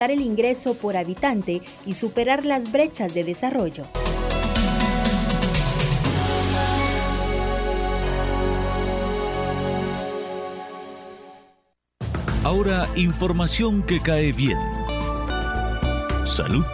el ingreso por habitante y superar las brechas de desarrollo. Ahora, información que cae bien. Salud.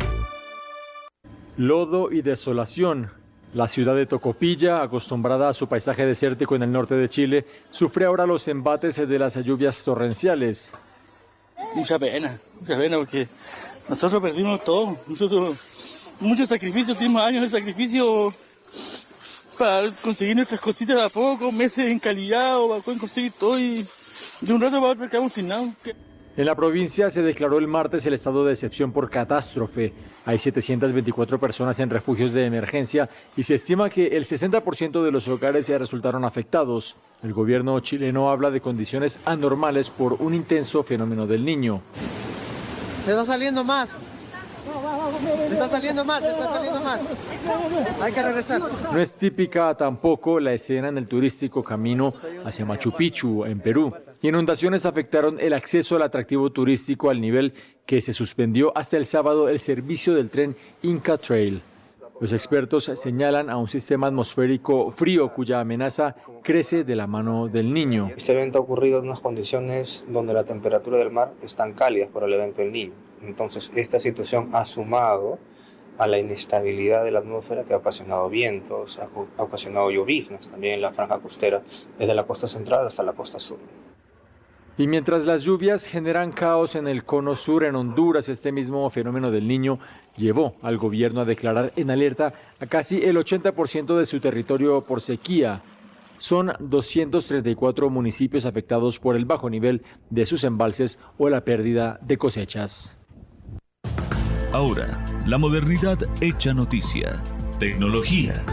Lodo y desolación. La ciudad de Tocopilla, acostumbrada a su paisaje desértico en el norte de Chile, sufre ahora los embates de las lluvias torrenciales. Mucha pena porque nosotros perdimos todo. Mucho sacrificio, tuvimos años de sacrificio para conseguir nuestras cositas de a poco, meses encalillados para poder conseguir todo y de un rato para otro quedamos sin nada. En la provincia se declaró el martes el estado de excepción por catástrofe. Hay 724 personas en refugios de emergencia y se estima que el 60% de los hogares ya resultaron afectados. El gobierno chileno habla de condiciones anormales por un intenso fenómeno del Niño. Se está saliendo más. Está saliendo más. Hay que regresar. No es típica tampoco la escena en el turístico camino hacia Machu Picchu, en Perú. Inundaciones afectaron el acceso al atractivo turístico al nivel que se suspendió hasta el sábado el servicio del tren Inca Trail. Los expertos señalan a un sistema atmosférico frío cuya amenaza crece de la mano del Niño. Este evento ha ocurrido en unas condiciones donde la temperatura del mar es tan cálida por el evento del Niño. Entonces, esta situación ha sumado a la inestabilidad de la atmósfera que ha ocasionado vientos, ha ocasionado lloviznas también en la franja costera, desde la costa central hasta la costa sur. Y mientras las lluvias generan caos en el cono sur, en Honduras, este mismo fenómeno del Niño llevó al gobierno a declarar en alerta a casi el 80% de su territorio por sequía. Son 234 municipios afectados por el bajo nivel de sus embalses o la pérdida de cosechas. Ahora, la modernidad hecha noticia. Tecnología.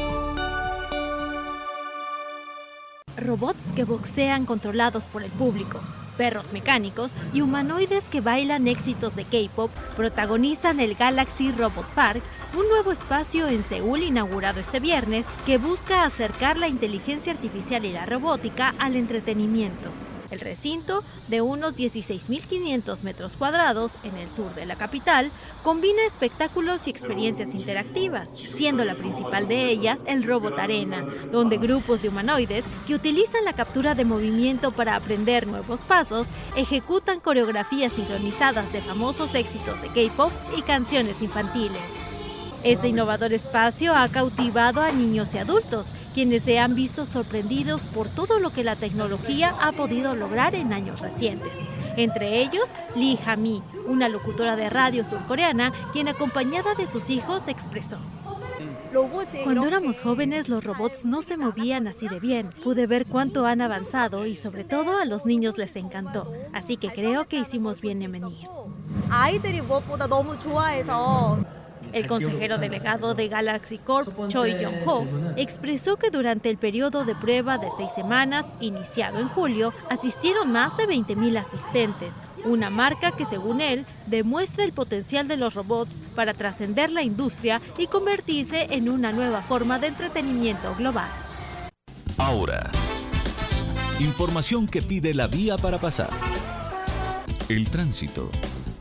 Robots que boxean controlados por el público, perros mecánicos y humanoides que bailan éxitos de K-pop protagonizan el Galaxy Robot Park, un nuevo espacio en Seúl inaugurado este viernes que busca acercar la inteligencia artificial y la robótica al entretenimiento. El recinto, de unos 16.500 metros cuadrados en el sur de la capital, combina espectáculos y experiencias interactivas, siendo la principal de ellas el Robot Arena, donde grupos de humanoides que utilizan la captura de movimiento para aprender nuevos pasos, ejecutan coreografías sincronizadas de famosos éxitos de K-pop y canciones infantiles. Este innovador espacio ha cautivado a niños y adultos, quienes se han visto sorprendidos por todo lo que la tecnología ha podido lograr en años recientes. Entre ellos, Lee Ha-mi, una locutora de radio surcoreana, quien acompañada de sus hijos expresó: "Cuando éramos jóvenes, los robots no se movían así de bien. Pude ver cuánto han avanzado y sobre todo a los niños les encantó. Así que creo que hicimos bien en venir". El consejero delegado de Galaxy Corp, Choi Yong-ho, expresó que durante el periodo de prueba de 6 semanas, iniciado en julio, asistieron más de 20.000 asistentes, una marca que, según él, demuestra el potencial de los robots para trascender la industria y convertirse en una nueva forma de entretenimiento global. Ahora, información que pide la vía para pasar. El tránsito.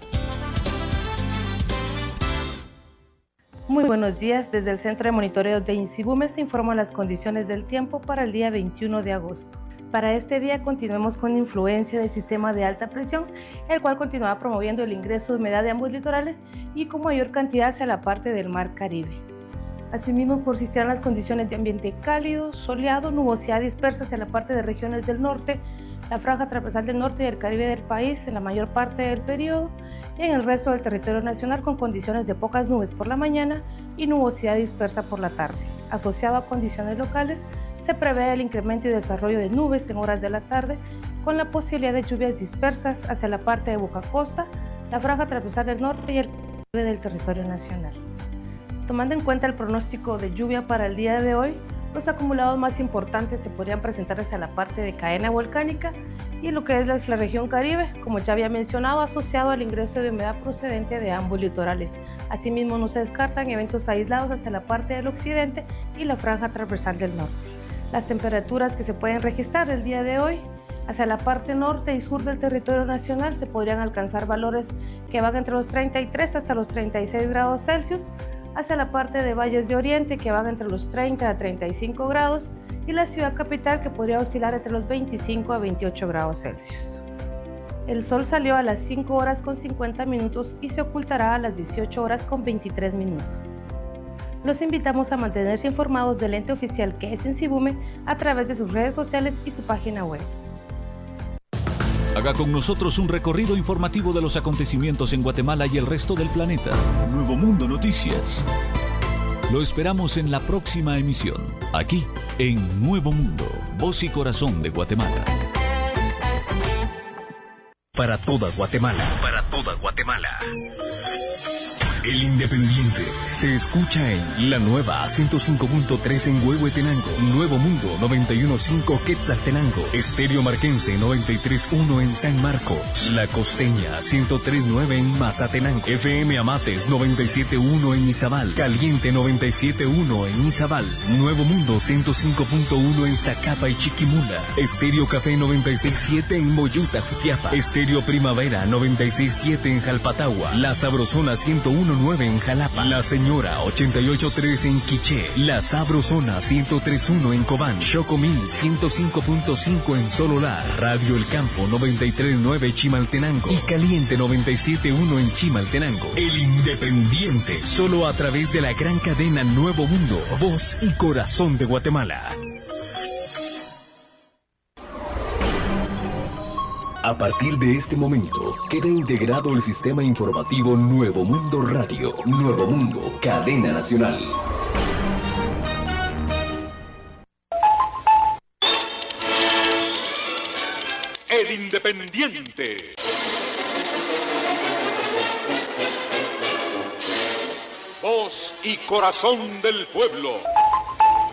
Muy buenos días, desde el Centro de Monitoreo de INSIBUME se informan las condiciones del tiempo para el día 21 de agosto. Para este día continuemos con influencia del sistema de alta presión, el cual continúa promoviendo el ingreso de humedad de ambos litorales y con mayor cantidad hacia la parte del Mar Caribe. Asimismo, persistirán las condiciones de ambiente cálido, soleado, nubosidad dispersa hacia la parte de regiones del norte, la franja transversal del norte y el Caribe del país en la mayor parte del periodo y en el resto del territorio nacional con condiciones de pocas nubes por la mañana y nubosidad dispersa por la tarde. Asociado a condiciones locales, se prevé el incremento y desarrollo de nubes en horas de la tarde con la posibilidad de lluvias dispersas hacia la parte de Boca Costa, la franja transversal del norte y el Caribe del territorio nacional. Tomando en cuenta el pronóstico de lluvia para el día de hoy, los acumulados más importantes se podrían presentar hacia la parte de cadena volcánica y en lo que es la región Caribe, como ya había mencionado, asociado al ingreso de humedad procedente de ambos litorales. Asimismo, no se descartan eventos aislados hacia la parte del occidente y la franja transversal del norte. Las temperaturas que se pueden registrar el día de hoy Hacia la parte norte y sur del territorio nacional se podrían alcanzar valores que van entre los 33 hasta los 36 grados Celsius, hacia la parte de valles de oriente que van entre los 30 a 35 grados y la ciudad capital que podría oscilar entre los 25 a 28 grados Celsius. El sol salió a las 5 horas con 50 minutos y se ocultará a las 18 horas con 23 minutos. Los invitamos a mantenerse informados del ente oficial que es Insibume a través de sus redes sociales y su página web. Haga con nosotros un recorrido informativo de los acontecimientos en Guatemala y el resto del planeta. Nuevo Mundo Noticias. Lo esperamos en la próxima emisión, aquí en Nuevo Mundo, voz y corazón de Guatemala. Para toda Guatemala, para toda Guatemala. El Independiente se escucha en la nueva 105.3 en Huehuetenango, Nuevo Mundo 91.5 Quetzaltenango, Estéreo Marquense 93.1 en San Marcos, La Costeña 103.9 en Mazatenango, FM Amates 97.1 en Izabal, Caliente 97.1 en Izabal, Nuevo Mundo 105.1 en Zacapa y Chiquimula, Estéreo Café 96.7 en Moyuta, Jutiapa, Estéreo Primavera 96.7 en Jalpatagua, La Sabrosona 101.9 en Jalapa, La Señora 88.3 en Quiché, La Sabrosona 103.1 en Cobán, Chocomil 105.5 en Sololá, Radio El Campo 93.9 Chimaltenango y Caliente 97.1 en Chimaltenango. El Independiente, solo a través de la gran cadena Nuevo Mundo, voz y corazón de Guatemala. A partir de este momento, queda integrado el sistema informativo Nuevo Mundo Radio, Nuevo Mundo, cadena nacional. El Independiente. Voz y corazón del pueblo.